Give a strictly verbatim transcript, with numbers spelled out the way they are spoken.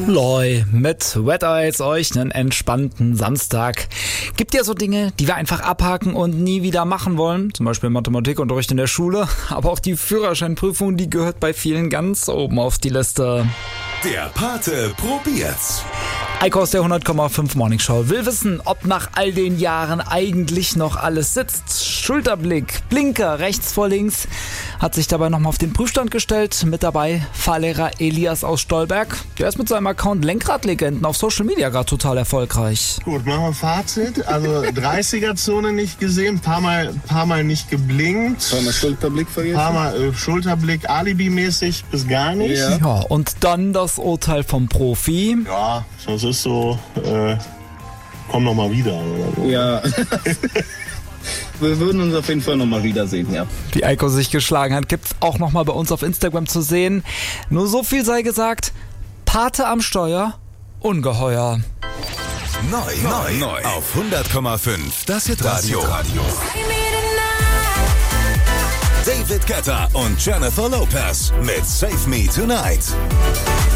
Loi mit Wet Eyes euch einen entspannten Samstag. Gibt ja so Dinge, die wir einfach abhaken und nie wieder machen wollen. Zum Beispiel Mathematikunterricht in der Schule. Aber auch die Führerscheinprüfung, die gehört bei vielen ganz oben auf die Liste. Der Pate probiert's. Eiko aus der hundert Komma fünf Morning Show will wissen, ob nach all den Jahren eigentlich noch alles sitzt. Schulterblick, Blinker rechts vor links, hat sich dabei nochmal auf den Prüfstand gestellt. Mit dabei Fahrlehrer Elias aus Stolberg. Der ist mit seinem Account Lenkradlegenden auf Social Media gerade total erfolgreich. Gut, machen wir ein Fazit. Also dreißiger-Zone nicht gesehen, paar Mal, paar Mal nicht geblinkt. Paar Mal Schulterblick vergessen. Paar Mal äh, Schulterblick, Alibi-mäßig bis gar nicht. Ja. Ja, und dann das Urteil vom Profi. Ja, das ist so, äh, komm noch mal wieder. Oder so. Ja. Wir würden uns auf jeden Fall nochmal wiedersehen, ja. Wie Eiko sich geschlagen hat, gibt's auch nochmal bei uns auf Instagram zu sehen. Nur so viel sei gesagt, Pate am Steuer, ungeheuer. Neu, neu, neu. Auf hundert Komma fünf. Das Hitradio. David Guetta und Jennifer Lopez mit Save Me Tonight.